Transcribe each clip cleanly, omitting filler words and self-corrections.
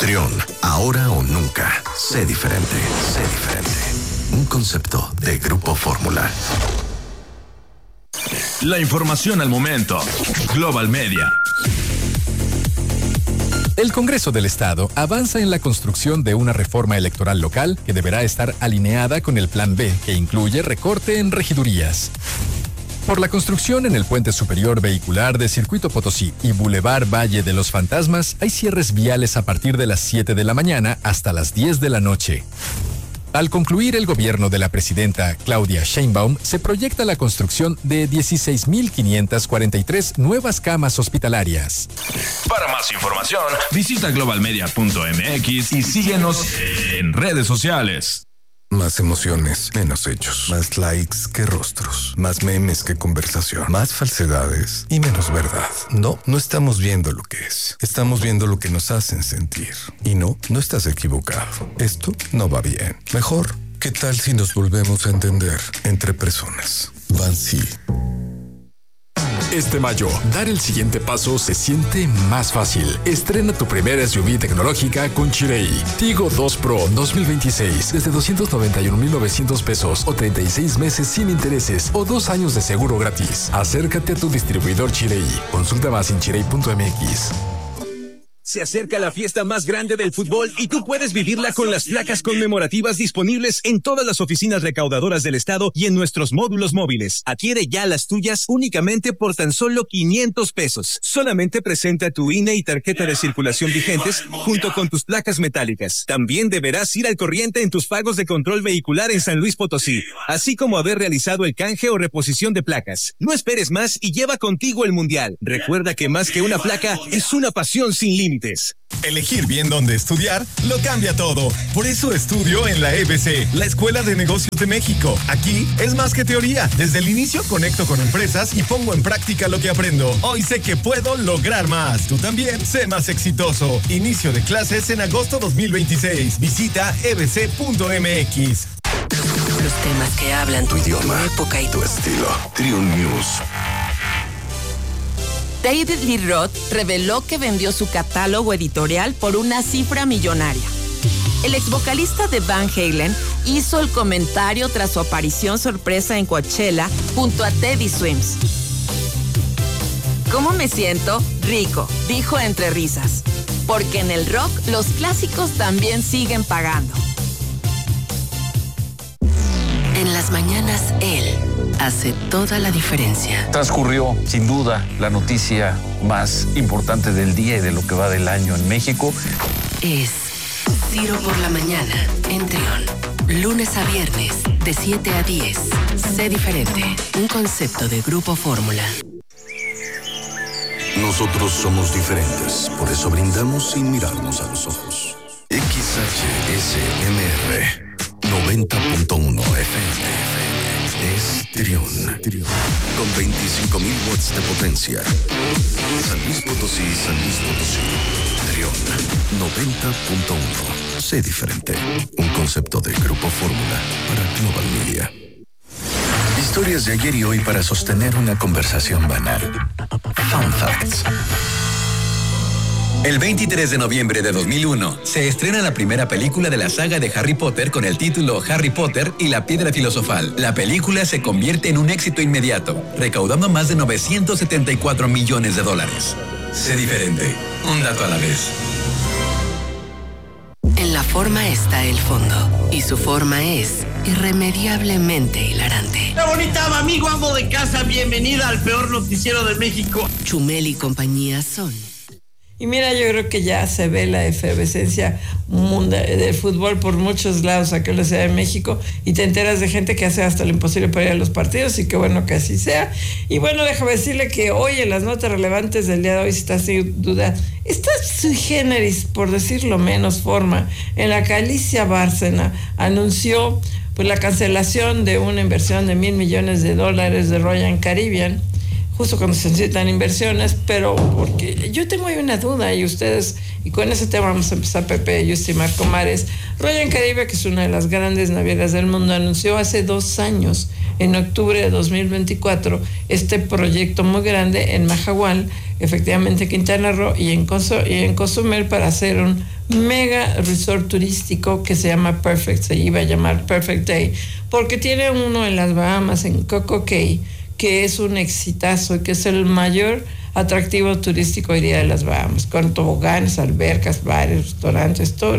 Trión, ahora o nunca. Sé diferente, sé diferente. Un concepto de Grupo Fórmula. La información al momento. Global Media. El Congreso del Estado avanza en la construcción de una reforma electoral local que deberá estar alineada con el Plan B, que incluye recorte en regidurías. Por la construcción en el puente superior vehicular de Circuito Potosí y Boulevard Valle de los Fantasmas, hay cierres viales a partir de las 7 de la mañana hasta las 10 de la noche. Al concluir el gobierno de la presidenta Claudia Sheinbaum, se proyecta la construcción de 16.543 nuevas camas hospitalarias. Para más información, visita globalmedia.mx y síguenos en redes sociales. Más emociones, menos hechos. Más likes que rostros. Más memes que conversación. Más falsedades y menos verdad. No estamos viendo lo que es. Estamos viendo lo que nos hacen sentir. Y no estás equivocado. Esto no va bien. Mejor, ¿qué tal si nos volvemos a entender entre personas? Bansi. Este mayo, dar el siguiente paso se siente más fácil. Estrena tu primera SUV tecnológica con Chery. Tigo 2 Pro 2026 desde 291,900 pesos o 36 meses sin intereses o 2 años de seguro gratis. Acércate a tu distribuidor Chery. Consulta más en chery.mx. Se acerca la fiesta más grande del fútbol y tú puedes vivirla con las placas conmemorativas disponibles en todas las oficinas recaudadoras del estado y en nuestros módulos móviles. Adquiere ya las tuyas únicamente por tan solo 500 pesos. Solamente presenta tu INE y tarjeta de circulación vigentes junto con tus placas metálicas. También deberás ir al corriente en tus pagos de control vehicular en San Luis Potosí, así como haber realizado el canje o reposición de placas. No esperes más y lleva contigo el mundial. Recuerda que más que una placa es una pasión sin límites. Elegir bien dónde estudiar lo cambia todo. Por eso estudio en la EBC, la Escuela de Negocios de México. Aquí es más que teoría. Desde el inicio conecto con empresas y pongo en práctica lo que aprendo. Hoy sé que puedo lograr más. Tú también sé más exitoso. Inicio de clases en agosto 2026. Visita ebc.mx. Los temas que hablan tu idioma, tu época y tu estilo. Trión News. David Lee Roth reveló que vendió su catálogo editorial por una cifra millonaria. El ex vocalista de Van Halen hizo el comentario tras su aparición sorpresa en Coachella junto a Teddy Swims. ¿Cómo me siento? Rico, dijo entre risas. Porque en el rock los clásicos también siguen pagando. En las mañanas, él hace toda la diferencia. Transcurrió, sin duda, la noticia más importante del día y de lo que va del año en México. Es Ciro por la mañana, en Trión. Lunes a viernes, de 7 a 10. Sé diferente. Un concepto de Grupo Fórmula. Nosotros somos diferentes, por eso brindamos sin mirarnos a los ojos. XHSMR 90.1 FM. Es Trión. Con 25,000 watts de potencia. San Luis Potosí, Trión. 90.1. Sé diferente. Un concepto de Grupo Fórmula para Global Media. Historias de ayer y hoy para sostener una conversación banal. Fun Facts. El 23 de noviembre de 2001 se estrena la primera película de la saga de Harry Potter con el título Harry Potter y la Piedra Filosofal. La película se convierte en un éxito inmediato, recaudando más de $974 millones. Sé diferente, un dato a la vez. En la forma está el fondo, y su forma es irremediablemente hilarante. ¡Qué bonita, amigo, amo de casa! Bienvenida al peor noticiero de México. Chumel y compañía son... Y mira, yo creo que ya se ve la efervescencia del fútbol por muchos lados acá en la Ciudad de México y te enteras de gente que hace hasta lo imposible para ir a los partidos y qué bueno que así sea. Y bueno, déjame decirle que hoy en las notas relevantes del día de hoy, si está sin duda, está sui generis, por decirlo menos forma, en la que Alicia Bárcena anunció pues la cancelación de una inversión de $1,000 millones de Royal Caribbean, justo cuando se necesitan inversiones, pero porque yo tengo ahí una duda y ustedes, y con ese tema vamos a empezar, Pepe, Justi y Marco Mares. Royal Caribbean, que es una de las grandes navieras del mundo, anunció hace 2 años, en octubre de 2024, este proyecto muy grande en Mahahual, efectivamente Quintana Roo y en Cozumel para hacer un mega resort turístico que se llama Perfect, se iba a llamar Perfect Day, porque tiene uno en las Bahamas, en Coco Cay, que es un exitazo y que es el mayor atractivo turístico hoy día de las Bahamas, con toboganes, albercas, bares, restaurantes, todo.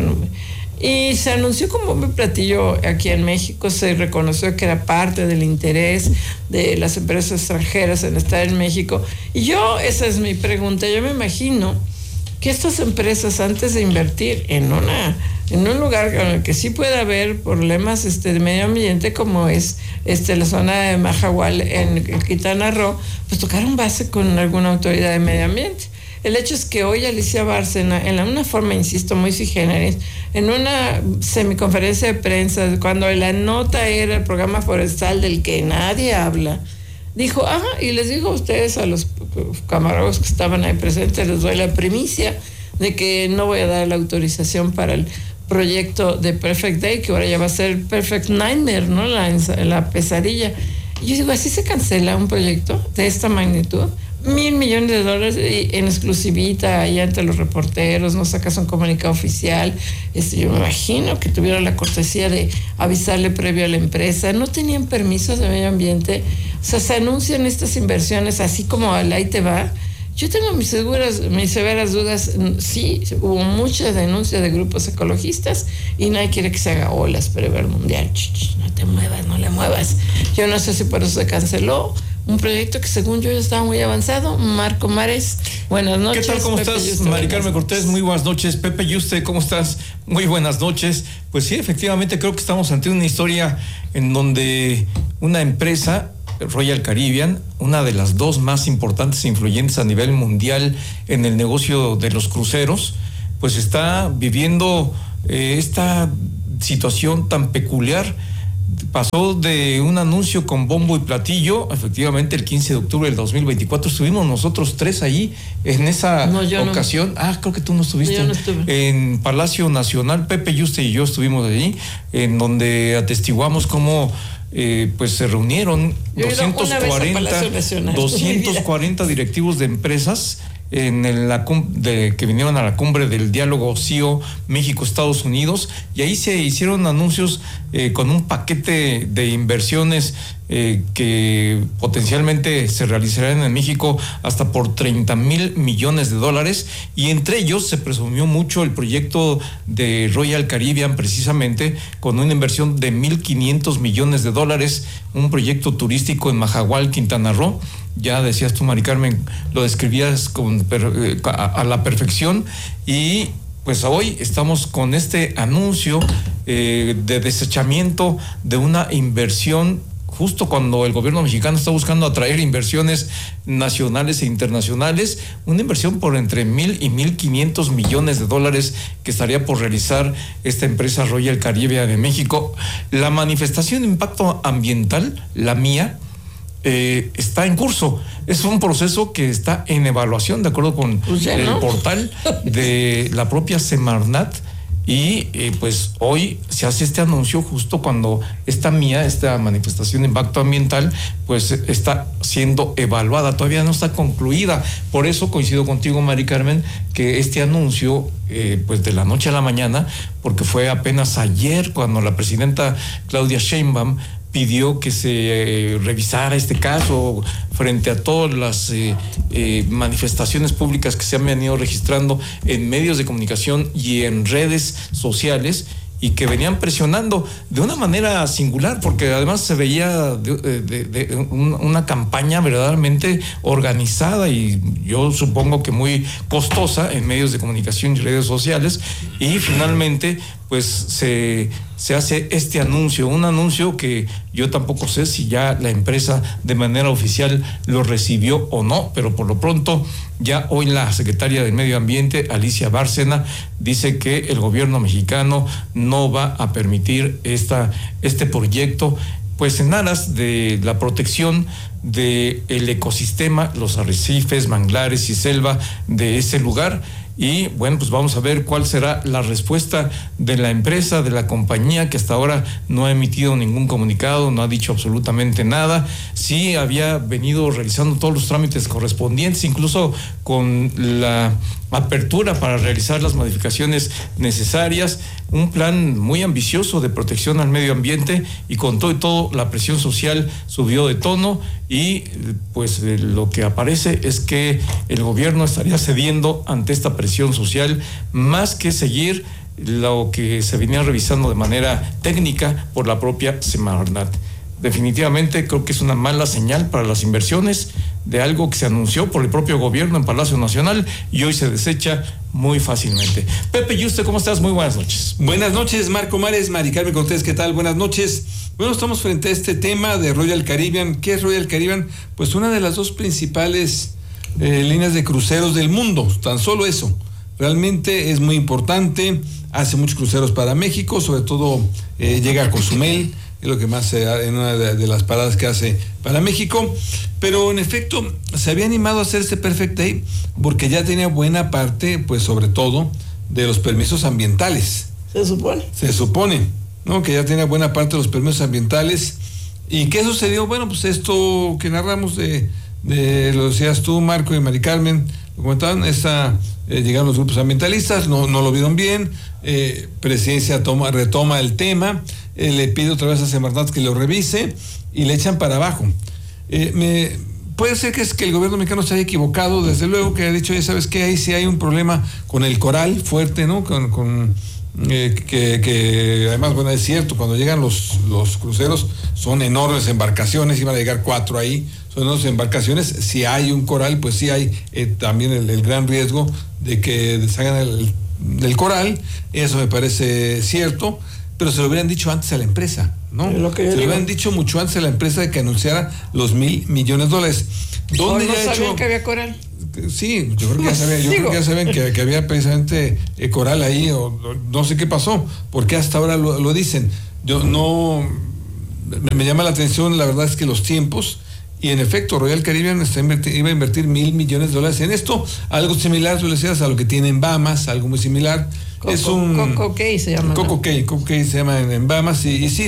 Y se anunció como un platillo aquí en México, se reconoció que era parte del interés de las empresas extranjeras en estar en México. Y esa es mi pregunta, yo me imagino que estas empresas, antes de invertir en un lugar en el que sí puede haber problemas de medio ambiente, como es la zona de Mahahual en Quintana Roo, pues tocaron base con alguna autoridad de medio ambiente. El hecho es que hoy Alicia Bárcena, una forma, insisto, muy sui generis, en una semiconferencia de prensa, cuando la nota era el programa forestal del que nadie habla, dijo, y les digo a ustedes, a los camarógrafos que estaban ahí presentes, les doy la primicia de que no voy a dar la autorización para el proyecto de Perfect Day, que ahora ya va a ser Perfect Nightmare, ¿no? La pesadilla. Y yo digo, ¿así se cancela un proyecto de esta magnitud? $1,000 millones en exclusivita ahí ante los reporteros, no sacas un comunicado oficial. Yo me imagino que tuvieron la cortesía de avisarle previo a la empresa. No tenían permisos de medio ambiente. O sea, se anuncian estas inversiones así como al ahí te va. Yo tengo mis severas dudas. Sí, hubo muchas denuncias de grupos ecologistas y nadie quiere que se haga olas previo al mundial. No te muevas, no le muevas. Yo no sé si por eso se canceló un proyecto que según yo ya estaba muy avanzado. Marco Mares, buenas noches. ¿Qué tal? ¿Cómo estás, Mari Carmen Cortés? Muy buenas noches. Pepe Yuste, ¿cómo estás? Muy buenas noches. Pues sí, efectivamente creo que estamos ante una historia en donde una empresa, Royal Caribbean, una de las dos más importantes e influyentes a nivel mundial en el negocio de los cruceros, pues está viviendo esta situación tan peculiar. Pasó de un anuncio con bombo y platillo, efectivamente el 15 de octubre del 2024, estuvimos nosotros tres ahí en esa ocasión. No. Creo que tú no estuviste. Yo no estuve. En Palacio Nacional, Pepe Yuste y yo estuvimos allí, en donde atestiguamos cómo pues se reunieron 240 directivos de empresas que vinieron a la cumbre del diálogo CEO México-Estados Unidos, y ahí se hicieron anuncios con un paquete de inversiones que potencialmente se realizarán en México hasta por $30,000 millones, y entre ellos se presumió mucho el proyecto de Royal Caribbean, precisamente con una inversión de $1,500 millones, un proyecto turístico en Mahahual, Quintana Roo. Ya decías tú, Mari Carmen, lo describías a la perfección, y pues hoy estamos con este anuncio de desechamiento de una inversión justo cuando el gobierno mexicano está buscando atraer inversiones nacionales e internacionales, una inversión por entre $1,000 y $1,500 millones que estaría por realizar esta empresa Royal Caribbean de México. La manifestación de impacto ambiental, la mía, está en curso. Es un proceso que está en evaluación de acuerdo con el portal de la propia Semarnat, y pues hoy se hace este anuncio justo cuando esta manifestación de impacto ambiental pues está siendo evaluada, todavía no está concluida. Por eso coincido contigo, Mari Carmen, que este anuncio pues de la noche a la mañana, porque fue apenas ayer cuando la presidenta Claudia Sheinbaum pidió que se revisara este caso frente a todas las manifestaciones públicas que se han venido registrando en medios de comunicación y en redes sociales, y que venían presionando de una manera singular, porque además se veía una campaña verdaderamente organizada y yo supongo que muy costosa en medios de comunicación y redes sociales, y finalmente pues se hace este anuncio, un anuncio que yo tampoco sé si ya la empresa de manera oficial lo recibió o no, pero por lo pronto ya hoy la secretaria de Medio Ambiente, Alicia Bárcena, dice que el gobierno mexicano no va a permitir este proyecto, pues en aras de la protección del ecosistema, los arrecifes, manglares y selva de ese lugar, y bueno, pues vamos a ver cuál será la respuesta de la empresa, de la compañía, que hasta ahora no ha emitido ningún comunicado, no ha dicho absolutamente nada. Sí había venido realizando todos los trámites correspondientes, incluso con la apertura para realizar las modificaciones necesarias, un plan muy ambicioso de protección al medio ambiente, y con todo y todo la presión social subió de tono, y pues lo que aparece es que el gobierno estaría cediendo ante esta presión social más que seguir lo que se venía revisando de manera técnica por la propia Semarnat. Definitivamente creo que es una mala señal para las inversiones de algo que se anunció por el propio gobierno en Palacio Nacional y hoy se desecha muy fácilmente. Pepe, ¿y usted cómo estás? Muy buenas noches. Buenas noches, Marco Mares, Mari Carmen Cortés, ¿qué tal? Buenas noches. Bueno, estamos frente a este tema de Royal Caribbean. ¿Qué es Royal Caribbean? Pues una de las dos principales líneas de cruceros del mundo, tan solo eso. Realmente es muy importante, hace muchos cruceros para México, sobre todo llega a Cozumel, es lo que más en una de las paradas que hace para México, pero en efecto se había animado a hacer este Perfect Day porque ya tenía buena parte, pues sobre todo, de los permisos ambientales. Se supone, ¿no? Que ya tenía buena parte de los permisos ambientales. ¿Y qué sucedió? Bueno, pues esto que narramos lo decías tú, Marco y Mari Carmen, lo comentaban, llegaron los grupos ambientalistas, no lo vieron bien, Presidencia retoma el tema, le pide otra vez a Semarnat que lo revise y le echan para abajo. Puede ser que el gobierno mexicano se haya equivocado, desde luego, que ha dicho, ya sabes que ahí sí hay un problema con el coral fuerte, ¿no? Que además, bueno, es cierto, cuando llegan los cruceros son enormes embarcaciones, iban a llegar 4 ahí, son enormes embarcaciones. Si hay un coral, pues sí hay también el gran riesgo de que deshagan el coral. Eso me parece cierto, pero se lo hubieran dicho antes a la empresa, ¿no? Se lo hubieran dicho mucho antes a la empresa de que anunciara los $1,000 millones. ¿Dónde no sabían que había coral? Sí, yo creo que ya sabían, que ya saben que había precisamente coral ahí, o no sé qué pasó, porque hasta ahora lo dicen. Me llama la atención, la verdad es que los tiempos, y en efecto, Royal Caribbean iba a invertir $1,000 millones en esto, algo similar, tú le decías, a lo que tiene en Bahamas, algo muy similar. Coco Cay se llama. Coco Cay se llama en Bahamas, y sí,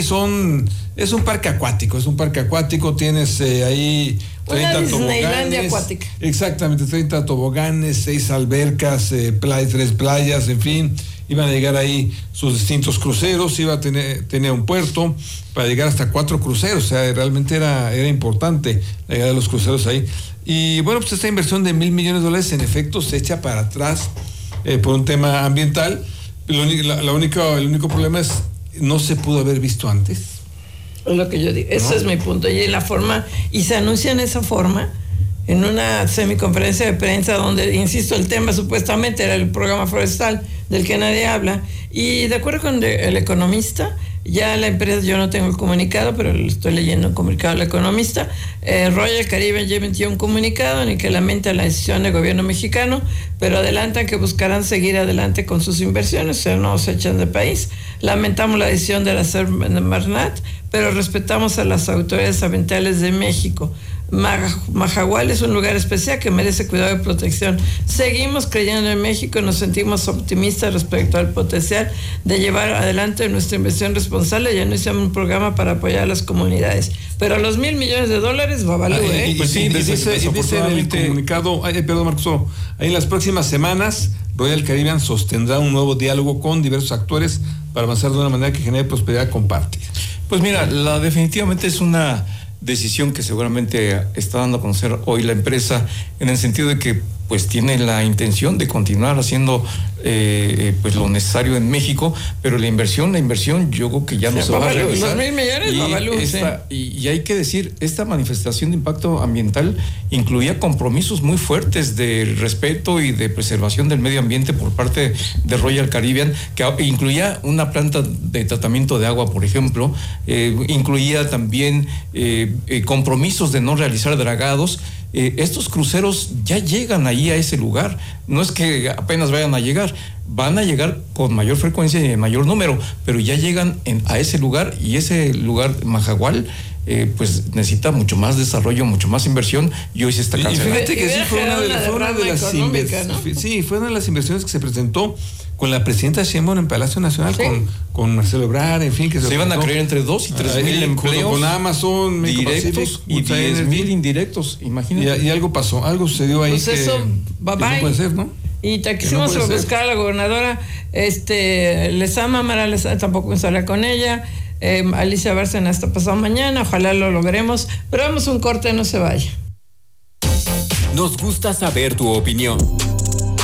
es un parque acuático, tienes ahí 30 toboganes. Acuática. Exactamente, 30 toboganes, 6 albercas, 3 playas, en fin. Iban a llegar ahí sus distintos cruceros, iba a tener un puerto para llegar hasta 4 cruceros, o sea, realmente era importante la llegada de los cruceros ahí. Y bueno, pues esta inversión de $1,000 millones en efecto se echa para atrás por un tema ambiental. El único problema es, no se pudo haber visto antes. Es lo que yo digo, eso es mi punto. Y en la forma, y se anuncia en esa forma, en una semiconferencia de prensa donde, insisto, el tema supuestamente era el programa forestal del que nadie habla, y de acuerdo con el Economista, ya la empresa, yo no tengo el comunicado, pero estoy leyendo un comunicado del Economista, Royal Caribbean ya emitió un comunicado en el que lamenta la decisión del gobierno mexicano, pero adelantan que buscarán seguir adelante con sus inversiones, o sea, no se echan de país. Lamentamos la decisión de la Semarnat, pero respetamos a las autoridades ambientales de México. Mahahual es un lugar especial que merece cuidado y protección. Seguimos creyendo en México y nos sentimos optimistas respecto al potencial de llevar adelante nuestra inversión responsable. Ya iniciamos un programa para apoyar a las comunidades. Pero los $1,000 millones, babalú, Pues sí, dice en el comunicado, perdón, Marcos, ahí en las próximas semanas Royal Caribbean sostendrá un nuevo diálogo con diversos actores para avanzar de una manera que genere prosperidad compartida. Pues mira, definitivamente es una decisión que seguramente está dando a conocer hoy la empresa, en el sentido de que pues tiene la intención de continuar haciendo pues lo necesario en México, pero la inversión yo creo que ya no se va a realizar. Los $1,000 millones, y hay que decir, esta manifestación de impacto ambiental incluía compromisos muy fuertes de respeto y de preservación del medio ambiente por parte de Royal Caribbean, que incluía una planta de tratamiento de agua, por ejemplo, incluía también compromisos de no realizar dragados. Estos cruceros ya llegan ahí a ese lugar, no es que apenas vayan a llegar, van a llegar con mayor frecuencia y en mayor número, pero ya llegan a ese lugar, y ese lugar, Mahahual, pues necesita mucho más desarrollo, mucho más inversión, y hoy se está cancelando. Y fíjate que sí fue una de las inversiones, sí, fue una de las inversiones que se presentó con la presidenta Sheinbaum en Palacio Nacional, ¿sí? con Marcelo Ebrard, en fin, que se iban a crear entre 2 y 3 mil empleos con Amazon, directos y 10,000 indirectos, imagínate. Y algo pasó, algo sucedió ahí pues eso, que no puede ser, ¿no? Y te quisimos buscar a la gobernadora, Lezama, Mara Lezama, tampoco me sale con ella, Alicia Bárcena hasta pasado mañana, ojalá lo logremos, pero vamos un corte, no se vaya. Nos gusta saber tu opinión.